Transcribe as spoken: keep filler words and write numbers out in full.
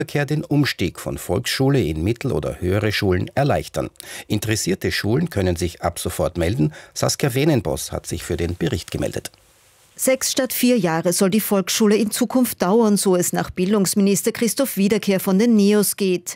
Wiederkehr den Umstieg von Volksschule in Mittel- oder höhere Schulen erleichtern. Interessierte Schulen können sich ab sofort melden. Saskia Wenenboss hat sich für den Bericht gemeldet. Sechs statt vier Jahre soll die Volksschule in Zukunft dauern, so es nach Bildungsminister Christoph Wiederkehr von den N E O S geht.